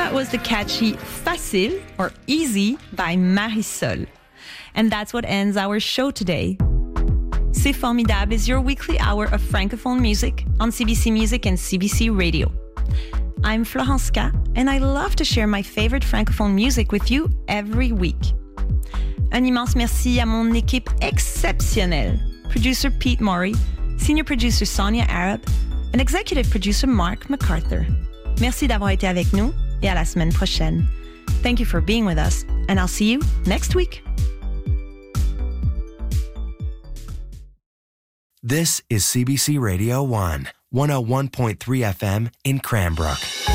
That was the catchy Facile or Easy by Marisol. And that's what ends our show today. C'est Formidable is your weekly hour of Francophone music on CBC Music and CBC Radio. I'm Florence K, and I love to share my favorite Francophone music with you every week. Un immense merci à mon équipe exceptionnelle. Producer Pete Maury, Senior Producer Sonia Arab, and Executive Producer Mark MacArthur. Merci d'avoir été avec nous et à la semaine prochaine. Thank you for being with us, and I'll see you next week. This is CBC Radio 1, 101.3 FM in Cranbrook.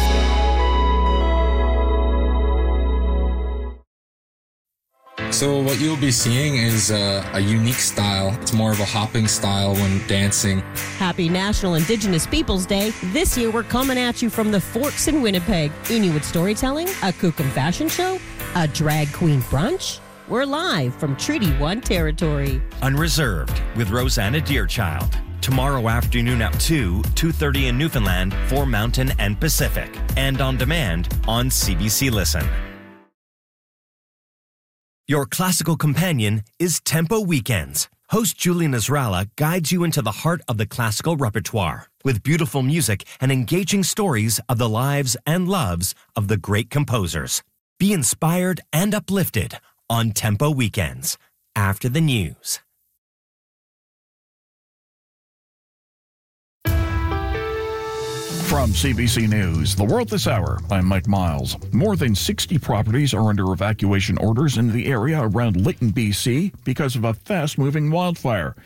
So what you'll be seeing is a unique style. It's more of a hopping style when dancing. Happy National Indigenous Peoples Day. This year we're coming at you from the Forks in Winnipeg. Inuit storytelling, a Kukum fashion show, a drag queen brunch. We're live from Treaty 1 territory. Unreserved with Rosanna Deerchild. Tomorrow afternoon at 2:30 in Newfoundland for Mountain and Pacific. And on demand on CBC Listen. Your classical companion is Tempo Weekends. Host Julie Nasrallah guides you into the heart of the classical repertoire with beautiful music and engaging stories of the lives and loves of the great composers. Be inspired and uplifted on Tempo Weekends after the news. From CBC News, The World This Hour, I'm Mike Miles. More than 60 properties are under evacuation orders in the area around Lytton, BC, because of a fast-moving wildfire.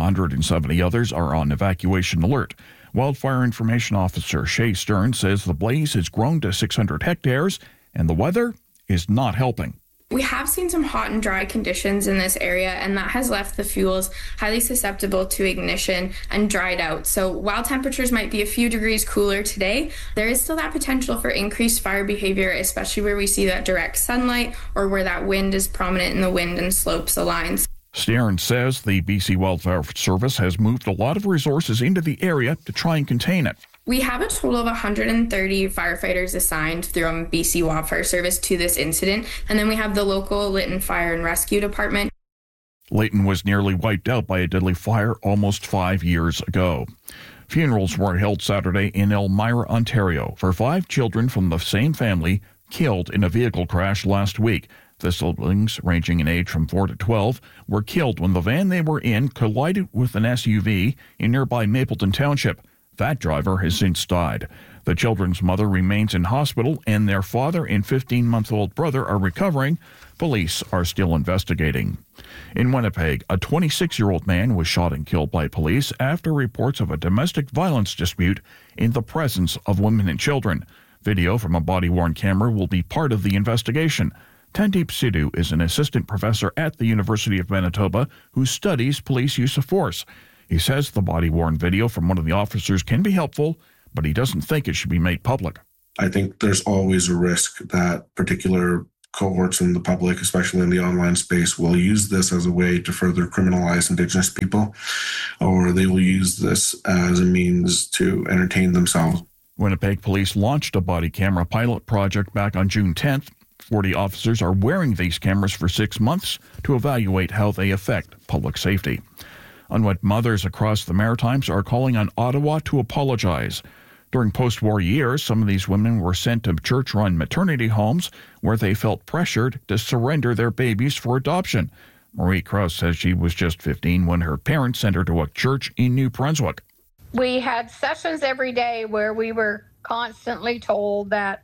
170 others are on evacuation alert. Wildfire Information Officer Shay Stern says the blaze has grown to 600 hectares, and the weather is not helping. We have seen some hot and dry conditions in this area, and that has left the fuels highly susceptible to ignition and dried out. So while temperatures might be a few degrees cooler today, there is still that potential for increased fire behavior, especially where we see that direct sunlight or where that wind is prominent in the wind and slopes aligns. Stern says the BC Wildfire Service has moved a lot of resources into the area to try and contain it. We have a total of 130 firefighters assigned through BC Wildfire Service to this incident, and then we have the local Lytton Fire and Rescue Department. Lytton was nearly wiped out by a deadly fire almost 5 years ago. Funerals were held Saturday in Elmira, Ontario, for 5 children from the same family killed in a vehicle crash last week. The siblings, ranging in age from 4 to 12, were killed when the van they were in collided with an SUV in nearby Mapleton Township. That driver has since died. The children's mother remains in hospital, and their father and 15-month-old brother are recovering. Police are still investigating. In Winnipeg, a 26-year-old man was shot and killed by police after reports of a domestic violence dispute in the presence of women and children. Video from a body-worn camera will be part of the investigation. Tandeep Sidhu is an assistant professor at the University of Manitoba who studies police use of force. He says the body-worn video from one of the officers can be helpful, but he doesn't think it should be made public. I think there's always a risk that particular cohorts in the public, especially in the online space, will use this as a way to further criminalize Indigenous people, or they will use this as a means to entertain themselves. Winnipeg Police launched a body camera pilot project back on June 10th. 40 officers are wearing these cameras for 6 months to evaluate how they affect public safety. Unwed mothers across the Maritimes are calling on Ottawa to apologize. During post-war years, some of these women were sent to church-run maternity homes where they felt pressured to surrender their babies for adoption. Marie Krause says she was just 15 when her parents sent her to a church in New Brunswick. We had sessions every day where we were constantly told that,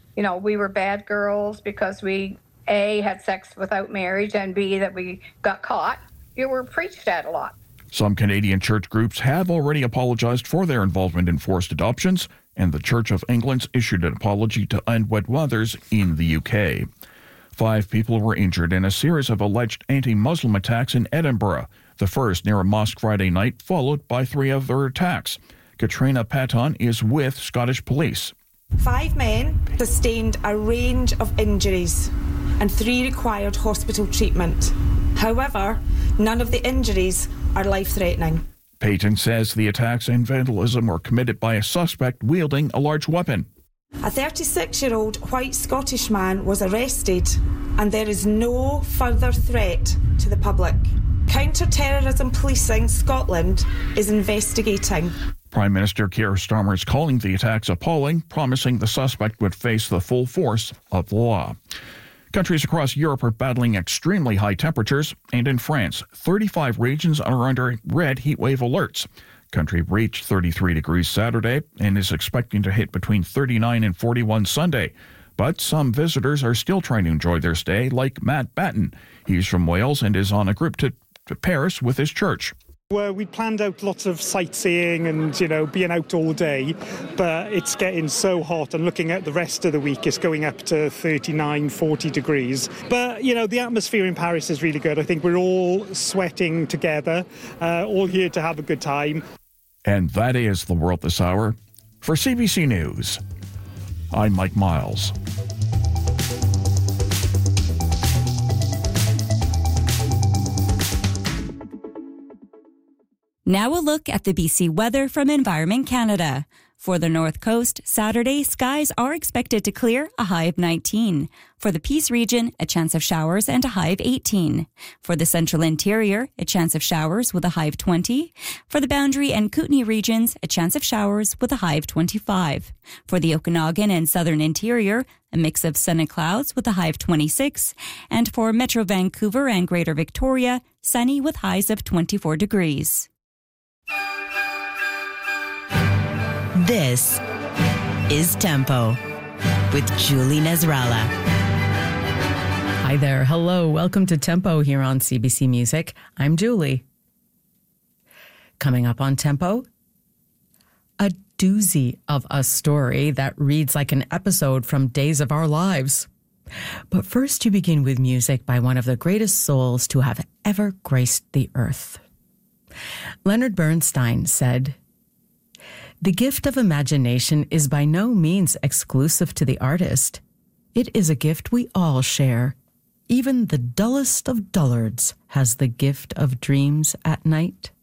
we were bad girls because we, A, had sex without marriage, and B, that we got caught. You were preached at a lot. Some Canadian church groups have already apologized for their involvement in forced adoptions, and the Church of England's issued an apology to unwed mothers in the UK. 5 people were injured in a series of alleged anti-Muslim attacks in Edinburgh, the first near a mosque Friday night, followed by 3 other attacks. Katrina Patton is with Scottish Police. 5 men sustained a range of injuries and 3 required hospital treatment. However, none of the injuries are life-threatening. Payton says the attacks and vandalism were committed by a suspect wielding a large weapon. A 36-year-old white Scottish man was arrested, and there is no further threat to the public. Counter-terrorism policing Scotland is investigating. Prime Minister Keir Starmer is calling the attacks appalling, promising the suspect would face the full force of the law. Countries across Europe are battling extremely high temperatures, and in France, 35 regions are under red heatwave alerts. Country reached 33 degrees Saturday and is expecting to hit between 39 and 41 Sunday. But some visitors are still trying to enjoy their stay, like Matt Batten. He's from Wales and is on a group to Paris with his church. Well, we planned out lots of sightseeing and, being out all day, but it's getting so hot, and looking at the rest of the week, it's going up to 39, 40 degrees. But, the atmosphere in Paris is really good. I think we're all sweating together, all here to have a good time. And that is the world this hour. For CBC News, I'm Mike Miles. Now a look at the BC weather from Environment Canada. For the North Coast, Saturday, skies are expected to clear, a high of 19. For the Peace region, a chance of showers and a high of 18. For the Central Interior, a chance of showers with a high of 20. For the Boundary and Kootenay regions, a chance of showers with a high of 25. For the Okanagan and Southern Interior, a mix of sun and clouds with a high of 26. And for Metro Vancouver and Greater Victoria, sunny with highs of 24 degrees. This is Tempo with Julie Nasrallah. Hi there. Hello. Welcome to Tempo here on CBC Music. I'm Julie. Coming up on Tempo, a doozy of a story that reads like an episode from Days of Our Lives. But first, you begin with music by one of the greatest souls to have ever graced the earth. Leonard Bernstein said, "The gift of imagination is by no means exclusive to the artist. It is a gift we all share. Even the dullest of dullards has the gift of dreams at night."